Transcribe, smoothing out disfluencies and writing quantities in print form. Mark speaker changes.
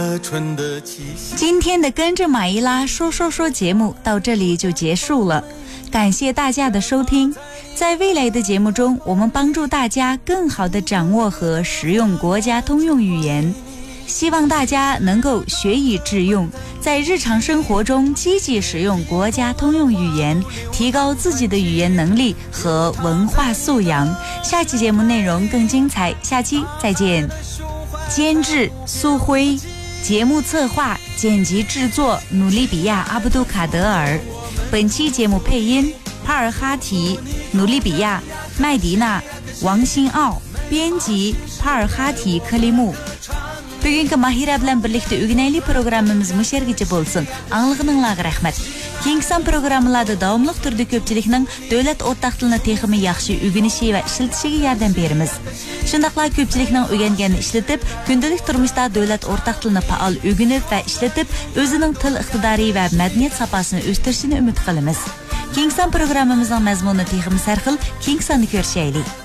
Speaker 1: 今天的跟着马伊拉说节目到这里就结束了，感谢大家的收听。在未来的节目中，我们帮助大家更好地掌握和使用国家通用语言，希望大家能够学以致用，在日常生活中积极使用国家通用语言，提高自己的语言能力和文化素养。下期节目内容更精彩，下期再见。监制苏辉，节目策划、剪辑制作努利比亚阿布杜卡德尔，本期节目配音帕尔哈提、努利比亚、麦迪娜、王新奥，编辑帕尔哈提克里木。Bugungi Mahira bilan birlikda o'rganaylik programmamiz mushargicha bo'lsin. Anglag'ininglarga rahmat. Keyingi programmalarda davomli turda ko'pchilikning davlat o'rtaq tilini texmi yaxshi o'rganishi va ishlatishiga yordam beramiz. Shundaqla ko'pchilikning o'rganganini ishlatib, kundalik turmushda davlat o'rtaq tilini faol o'rganib va ishlatib, o'zining til iqtidori va madaniyat safosini o'stirishini umid qilamiz. Keyingi programmamizning mazmuni texmi sarxil, keyingi sonni ko'rishaylik.